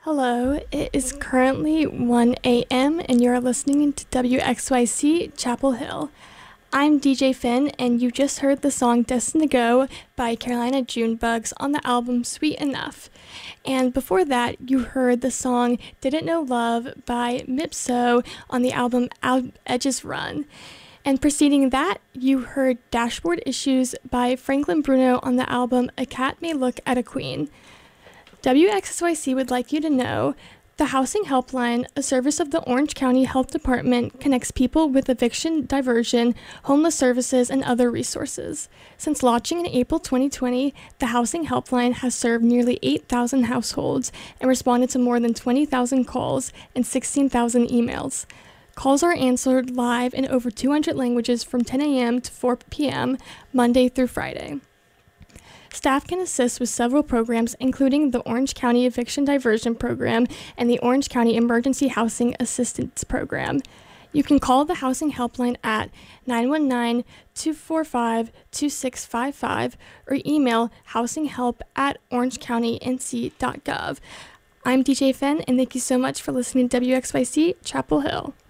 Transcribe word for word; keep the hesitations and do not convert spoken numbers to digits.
Hello, it is currently one a m and you're listening to W X Y C Chapel Hill. I'm D J Finn, and you just heard the song Destined to Go by Carolina Junebugs on the album Sweet Enough. And before that, you heard the song Didn't Know Love by Mipso on the album Out Edges Run. And preceding that, you heard Dashboard Issues by Franklin Bruno on the album A Cat May Look at a Queen. W X Y C would like you to know the Housing Helpline, a service of the Orange County Health Department, connects people with eviction, diversion, homeless services, and other resources. Since launching in April twenty twenty, the Housing Helpline has served nearly eight thousand households and responded to more than twenty thousand calls and sixteen thousand emails. Calls are answered live in over two hundred languages from ten a m to four p m, Monday through Friday. Staff can assist with several programs, including the Orange County Eviction Diversion Program and the Orange County Emergency Housing Assistance Program. You can call the Housing Helpline at nine one nine, two four five, two six five five or email housinghelp at orangecounty n c dot gov. I'm D J Fenn, and thank you so much for listening to W X Y C Chapel Hill.